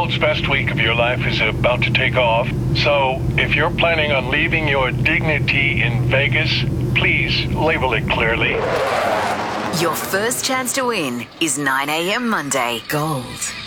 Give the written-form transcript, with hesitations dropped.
world's best week of your life is about to take off. So, if you're planning on leaving your dignity in Vegas, please label it clearly. Your first chance to win is 9 a.m. Monday. Gold.